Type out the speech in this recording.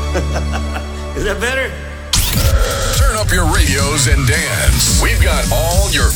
Is that better? Turn up your radios and dance. We've got all your